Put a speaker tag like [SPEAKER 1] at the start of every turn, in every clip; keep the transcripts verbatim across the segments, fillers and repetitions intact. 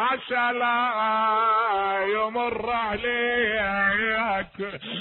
[SPEAKER 1] عسى لا يمر عليك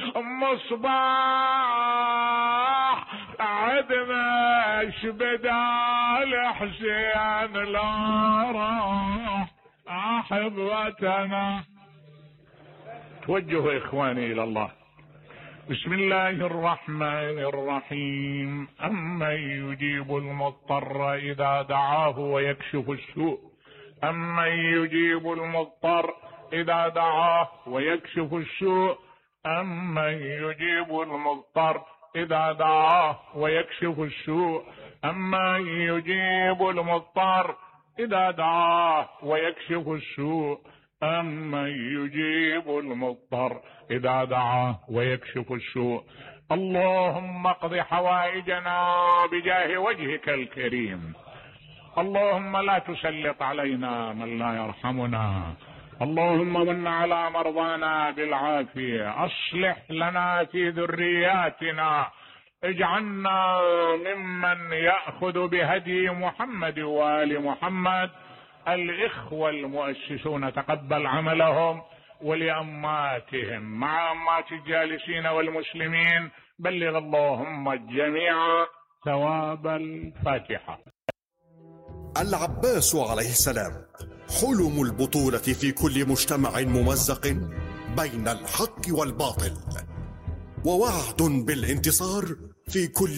[SPEAKER 1] مصباح عدنا شبدال حسين لا راح أحبتنا. توجهوا إخواني إلى الله. بسم الله الرحمن الرحيم. أمن يجيب المضطر إذا دعاه ويكشف السوء أمن يجيب المضطر إذا دعاه ويكشف السوء أمن يجيب المضطر إذا دعاه ويكشف السوء أمن يجيب المضطر إذا دعاه ويكشف السوء أمن يجيب المضطر إذا دعاه ويكشف السوء. اللهم اقض حوائجنا بجاه وجهك الكريم. اللهم لا تسلط علينا من لا يرحمنا. اللهم من على مرضانا بالعافية. أصلح لنا في ذرياتنا. اجعلنا ممن يأخذ بهدي محمد وآل محمد. الإخوة المؤسسون تقبل عملهم، ولأماتهم مع أمات الجالسين والمسلمين بلغ اللهم الجميع ثواب الفاتحة.
[SPEAKER 2] العباس عليه السلام حلم البطولة في كل مجتمع ممزق بين الحق والباطل، ووعد بالانتصار في كل